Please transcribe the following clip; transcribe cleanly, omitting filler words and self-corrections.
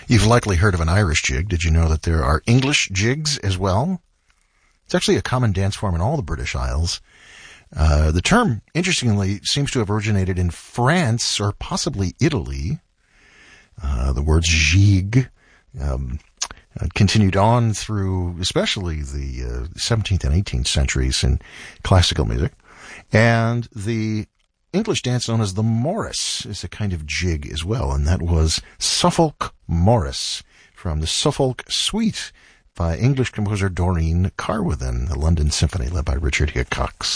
You've likely heard of an Irish jig. Did you know that there are English jigs as well? It's actually a common dance form in all the British Isles. The term, interestingly, seems to have originated in France or possibly Italy. The words gigue continued on through especially the 17th and 18th centuries in classical music. And the English dance known as the Morris is a kind of jig as well, and that was Suffolk Morris from the Suffolk Suite by English composer Doreen Carwithen, the London Symphony led by Richard Hickox.